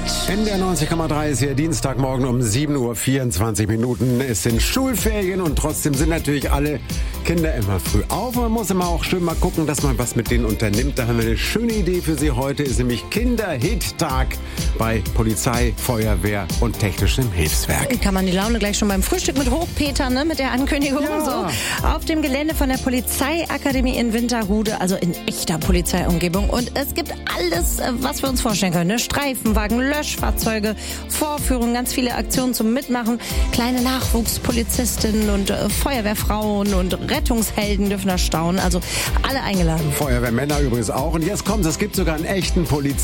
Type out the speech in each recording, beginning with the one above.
In der 90,3 ist hier Dienstagmorgen um 7:24 Uhr. Es sind Schulferien und trotzdem sind natürlich alle Kinder immer früh auf. Man muss immer auch schön mal gucken, dass man was mit denen unternimmt. Da haben wir eine schöne Idee für Sie heute. Ist nämlich Kinder-Hit-Tag bei Polizei, Feuerwehr und Technischem Hilfswerk. Kann man die Laune gleich schon beim Frühstück mit hochpetern, ne? Mit der Ankündigung. Ja. So. Auf dem Gelände von der Polizeiakademie in Winterhude, also in echter Polizeiumgebung. Und es gibt alles, was wir uns vorstellen können. Ne? Streifenwagen, Löschfahrzeuge, Vorführungen, ganz viele Aktionen zum Mitmachen. Kleine Nachwuchspolizistinnen und Feuerwehrfrauen und Rettungshelden dürfen da staunen. Also alle eingeladen. Feuerwehrmänner übrigens auch. Und jetzt kommt's, es gibt sogar einen echten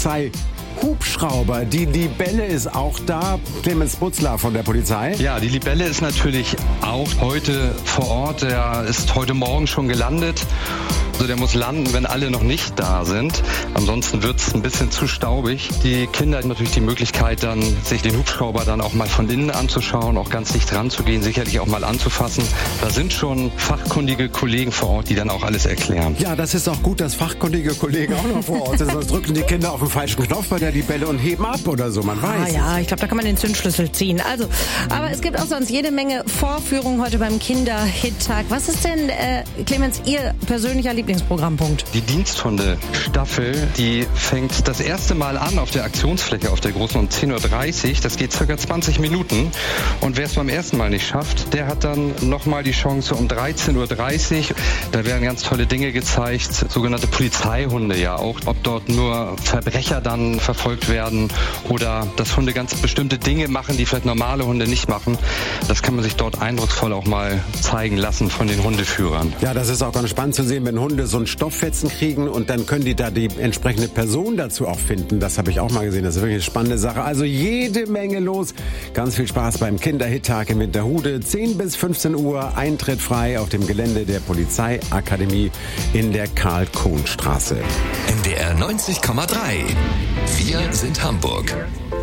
Hubschrauber. Die Libelle ist auch da. Clemens Butzler von der Polizei. Ja, die Libelle ist natürlich auch heute vor Ort. Der ist heute Morgen schon gelandet. Also der muss landen, wenn alle noch nicht da sind. Ansonsten wird es ein bisschen zu staubig. Die Kinder haben natürlich die Möglichkeit, dann sich den Hubschrauber dann auch mal von innen anzuschauen, auch ganz dicht ranzugehen, sicherlich auch mal anzufassen. Da sind schon fachkundige Kollegen vor Ort, die dann auch alles erklären. Ja, das ist auch gut, dass fachkundige Kollegen auch noch vor Ort sind. Sonst drücken die Kinder auf den falschen Knopf bei der Libelle und heben ab oder so, man weiß. Ja, ich glaube, da kann man den Zündschlüssel ziehen. Also, aber es gibt auch sonst jede Menge Vorführungen heute beim Kinder-Hit-Tag. Was ist denn, Clemens, Ihr persönlicher Lieblingsprogrammpunkt? Die Diensthunde-Staffel, die fängt das erste Mal an auf der Aktionsfläche, auf der großen um 10:30 Uhr. Das geht circa 20 Minuten. Und wer es beim ersten Mal nicht schafft, der hat dann nochmal die Chance um 13:30 Uhr. Da werden ganz tolle Dinge gezeigt, sogenannte Polizeihunde ja auch. Ob dort nur Verbrecher dann verfolgt werden oder dass Hunde ganz bestimmte Dinge machen, die vielleicht normale Hunde nicht machen. Das kann man sich dort eindrucksvoll auch mal zeigen lassen von den Hundeführern. Ja, das ist auch ganz spannend zu sehen, wenn Hunde so einen Stofffetzen kriegen und dann können die da die entsprechende Person dazu auch finden. Das habe ich auch mal gesehen. Das ist wirklich eine spannende Sache. Also jede Menge los. Ganz viel Spaß beim Kinder-Hit-Tag in Winterhude. 10 bis 15 Uhr, Eintritt frei auf dem Gelände der Polizeiakademie in der Karl-Kohn-Straße. NDR 90,3. Wir sind Hamburg.